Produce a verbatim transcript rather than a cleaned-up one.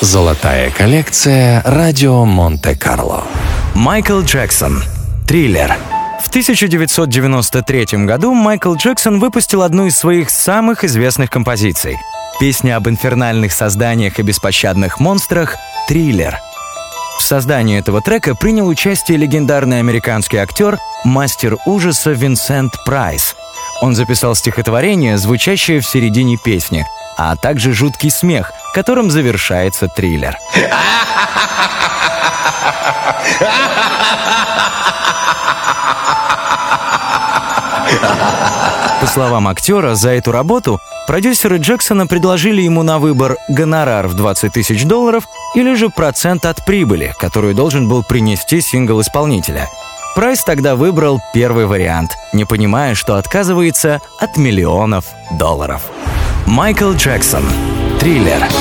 Золотая коллекция «Радио Монте-Карло». Майкл Джексон. Триллер. В тысяча девятьсот девяносто третьем году Майкл Джексон выпустил одну из своих самых известных композиций – песня об инфернальных созданиях и беспощадных монстрах «Триллер». В создании этого трека принял участие легендарный американский актер, мастер ужаса Винсент Прайс. Он записал стихотворение, звучащее в середине песни, а также жуткий смех, которым завершается триллер. По словам актера, за эту работу продюсеры Джексона предложили ему на выбор гонорар в двадцать тысяч долларов или же процент от прибыли, которую должен был принести сингл исполнителя. Прайс тогда выбрал первый вариант, не понимая, что отказывается от миллионов долларов. Майкл Джексон. Триллер.